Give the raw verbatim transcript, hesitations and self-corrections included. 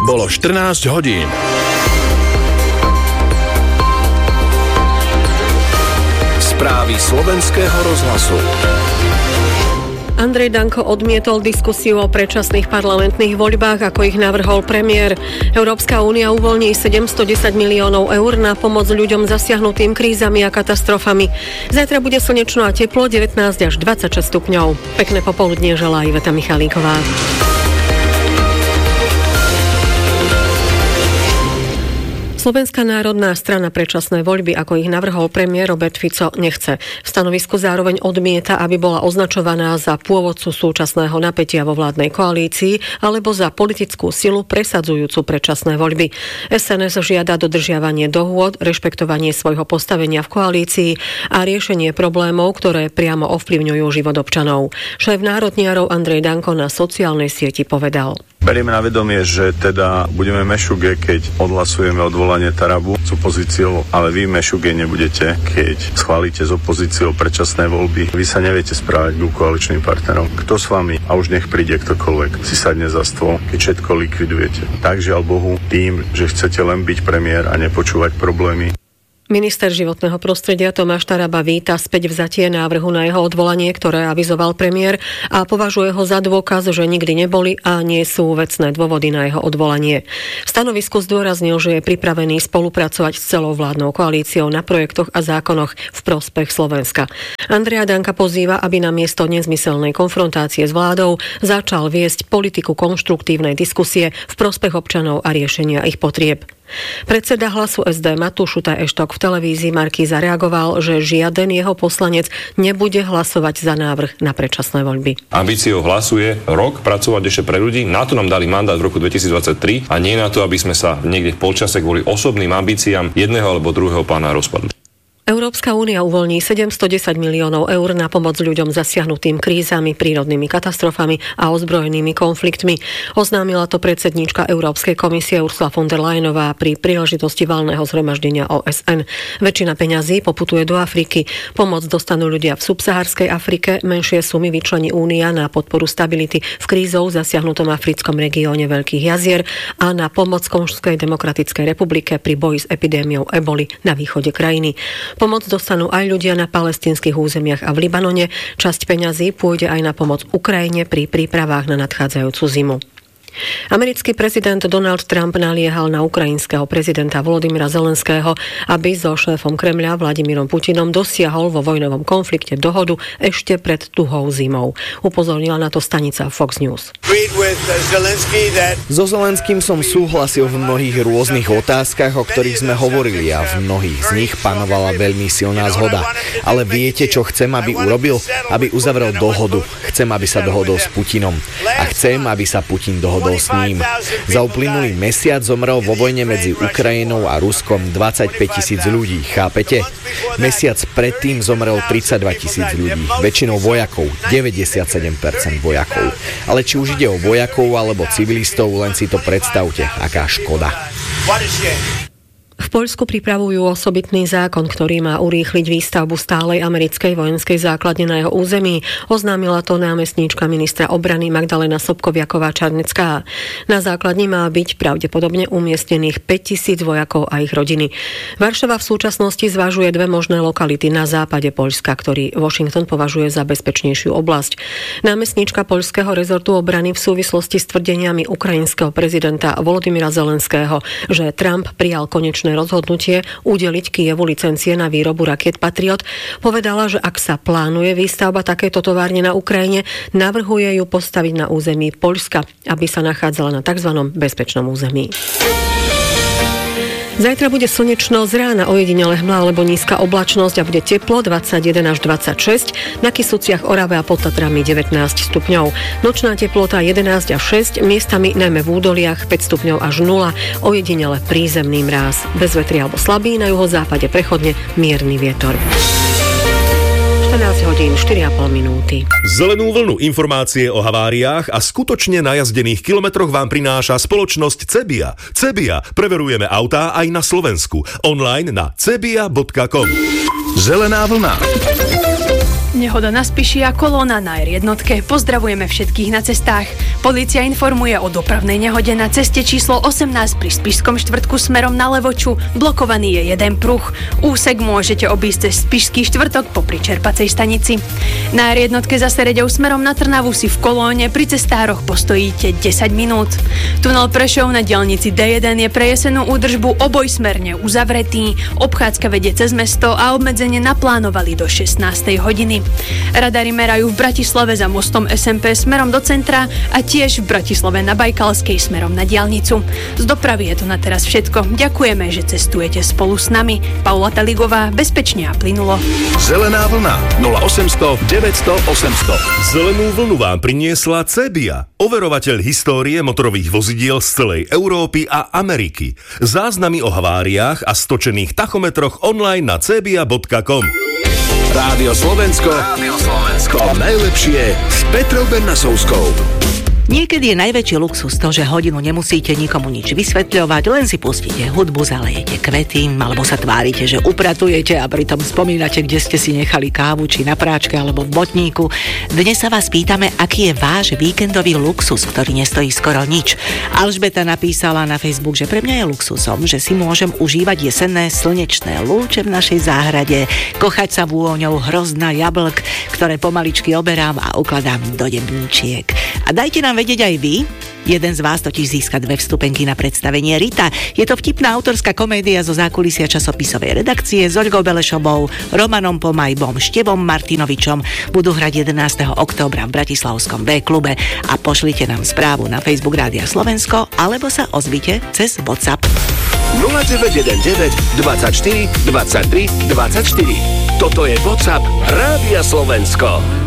Bolo štrnásť hodín. Správy slovenského rozhlasu. Andrej Danko odmietol diskusiu o predčasných parlamentných voľbách, ako ich navrhol premiér. Európska únia uvoľní sedemstodesať miliónov eur na pomoc ľuďom zasiahnutým krízami a katastrofami. Zajtra bude slnečno a teplo, devätnásť až dvadsaťšesť stupňov. Pekné popoludnie želá Iveta Michalíková. Slovenská národná strana predčasné voľby, ako ich navrhol premiér Robert Fico, nechce. V stanovisku zároveň odmieta, aby bola označovaná za pôvodcu súčasného napätia vo vládnej koalícii alebo za politickú silu presadzujúcu predčasné voľby. es en es žiada dodržiavanie dohôd, rešpektovanie svojho postavenia v koalícii a riešenie problémov, ktoré priamo ovplyvňujú život občanov. Šéf národniarov Andrej Danko na sociálnej sieti povedal: Berieme na vedomie, že teda budeme mešuge, keď odhlasujeme odvolanie Tarabu s opozíciou, ale vy mešuge nebudete, keď schválite s opozíciou predčasné voľby. Vy sa neviete správať ku koaličným partnerom. Kto s vami, a už nech príde ktokoľvek, si sadne za stôl, keď všetko likvidujete. Tak žiaľ Bohu, tým, že chcete len byť premiér a nepočúvať problémy. Minister životného prostredia Tomáš Taraba víta späť vzatie návrhu na jeho odvolanie, ktoré avizoval premiér, a považuje ho za dôkaz, že nikdy neboli a nie sú vecné dôvody na jeho odvolanie. V stanovisku zdôraznil, že je pripravený spolupracovať s celou vládnou koalíciou na projektoch a zákonoch v prospech Slovenska. Andreja Danka pozýva, aby namiesto nezmyselnej konfrontácie s vládou začal viesť politiku konštruktívnej diskusie v prospech občanov a riešenia ich potrieb. Predseda Hlasu es dé Matúš Šutaj Eštok v televízii Markíza reagoval, že žiaden jeho poslanec nebude hlasovať za návrh na predčasné voľby. Ambíciou Hlasu je rok pracovať ešte pre ľudí. Na to nám dali mandát v roku dvetisícdvadsaťtri a nie na to, aby sme sa niekde v polčase kvôli osobným ambíciám jedného alebo druhého pána rozpadli. Európska únia uvoľní sedemstodesať miliónov eur na pomoc ľuďom zasiahnutým krízami, prírodnými katastrofami a ozbrojenými konfliktmi. Oznámila to predsedníčka Európskej komisie Ursula von der Leyenová pri príležitosti valného zhromaždenia ó es en. Väčšina peňazí poputuje do Afriky. Pomoc dostanú ľudia v subsaharskej Afrike, menšie sumy vyčlení únia na podporu stability v krízou zasiahnutom africkom regióne Veľkých jazier a na pomoc Konžskej demokratickej republike pri boji s epidémiou eboli na východe krajiny. Pomoc dostanú aj ľudia na palestínskych územiach a v Libanone. Časť peňazí pôjde aj na pomoc Ukrajine pri prípravách na nadchádzajúcu zimu. Americký prezident Donald Trump naliehal na ukrajinského prezidenta Volodymyra Zelenského, aby so šéfom Kremľa Vladimírom Putinom dosiahol vo vojnovom konflikte dohodu ešte pred tuhou zimou. Upozornila na to stanica Fox News. So Zelenským som súhlasil v mnohých rôznych otázkach, o ktorých sme hovorili, a v mnohých z nich panovala veľmi silná zhoda. Ale viete, čo chcem, aby urobil? Aby uzavrel dohodu. Chcem, aby sa dohodol s Putinom. A chcem, aby sa Putin dohodol s ním. Za uplynulý mesiac zomrel vo vojne medzi Ukrajinou a Ruskom dvadsaťpäť tisíc ľudí, chápete? Mesiac predtým zomrel tridsaťdva tisíc ľudí, väčšinou vojakov, deväťdesiatsedem percent vojakov. Ale či už ide o vojakov alebo civilistov, len si to predstavte, aká škoda. V Poľsku pripravujú osobitný zákon, ktorý má urýchliť výstavbu stálej americkej vojenskej základne na jeho území. Oznámila to námestníčka ministra obrany Magdalena Sobkoviaková-Čarnecká. Na základni má byť pravdepodobne umiestnených päťtisíc vojakov a ich rodiny. Varšava v súčasnosti zvažuje dve možné lokality na západe Poľska, ktorý Washington považuje za bezpečnejšiu oblasť. Námestníčka poľského rezortu obrany v súvislosti s tvrdeniami ukrajinského prezidenta Volodymyra Zelenského, že Trump prijal konečné rozhodnutie udeliť Kyjevu licencie na výrobu rakiet Patriot, povedala, že ak sa plánuje výstavba takéto továrne na Ukrajine, navrhuje ju postaviť na území Poľska, aby sa nachádzala na tzv. Bezpečnom území. Zajtra bude slnečno, z rána ojedinele hmla alebo nízka oblačnosť a bude teplo dvadsaťjeden až dvadsaťšesť, na Kysuciach, Orave a pod Tatrami devätnásť stupňov. Nočná teplota jedenásť až šesť, miestami najmä v údoliach päť stupňov až nula, ojedinele prízemný mráz. Bez vetria alebo slabý, na juhozápade prechodne mierny vietor. štrnásť hodín, štyri a pol minúty. Zelenú vlnu informácie o haváriách a skutočne najazdených kilometroch vám prináša spoločnosť Cebia. Cebia. Preverujeme autá aj na Slovensku. Online na cebia bodka com. Zelená vlna. Nehoda na Spiši a kolóna na er jednotke. Pozdravujeme všetkých na cestách. Polícia informuje o dopravnej nehode na ceste číslo osemnásť pri Spišskom štvrtku smerom na Levoču. Blokovaný je jeden pruh. Úsek môžete obísť cez Spišský štvrtok popri čerpacej stanici. Na er jednotke zase reďou smerom na Trnavu si v kolóne pri cestároch postojíte desať minút. Tunel Prešov na diaľnici dé jeden je pre jesenú údržbu obojsmerne uzavretý. Obchádzka vedie cez mesto a obmedzenie naplánovali do šestnástej hodiny. Radary merajú v Bratislave za mostom es em pé smerom do centra a tiež v Bratislave na Bajkalskej smerom na diaľnicu. Z dopravy je to na teraz všetko. Ďakujeme, že cestujete spolu s nami. Paula Taligová, bezpečne a plynulo. Zelená vlna nula osemsto deväťsto osemsto. Zelenú vlnu vám priniesla Cebia, overovateľ histórie motorových vozidiel z celej Európy a Ameriky. Záznamy o haváriách a stočených tachometroch online na cebia bodka com. Rádio Slovensko. Rádio Slovensko. Najlepšie s Petrou Bernasovskou. Niekedy je najväčší luxus to, že hodinu nemusíte nikomu nič vysvetľovať, len si pustíte hudbu, zalejete kvety, alebo sa tvárite, že upratujete a pritom spomínate, kde ste si nechali kávu, či na práčke, alebo v botníku. Dnes sa vás pýtame, aký je váš víkendový luxus, ktorý nestojí skoro nič. Alžbeta napísala na Facebook, že pre mňa je luxusom, že si môžem užívať jesenné slnečné lúče v našej záhrade, kochať sa vôňou hrozna jablk, ktoré pomaličky oberám a ukladám do debníčiek. A dajte nám vedieť aj vy. Jeden z vás totiž získa dve vstupenky na predstavenie Rita. Je to vtipná autorská komédia zo zákulisia časopisovej redakcie s Oľgou Belešovou, Romanom Pomajbom, Števom Martinovičom. Budú hrať jedenásteho októbra v bratislavskom B-klube a pošlite nám správu na Facebook Rádia Slovensko alebo sa ozvite cez WhatsApp. nula deväť jeden deväť dvadsaťštyri dvadsaťtri dvadsaťštyri. Toto je WhatsApp Rádia Slovensko.